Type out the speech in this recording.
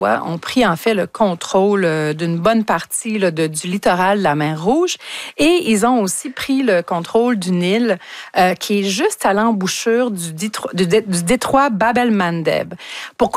ont pris en fait le contrôle d'une bonne partie là, du littoral de la mer Rouge et ils ont aussi pris le contrôle d'une île qui est juste à l'embouchure du détroit Bab el-Mandeb. Pourquoi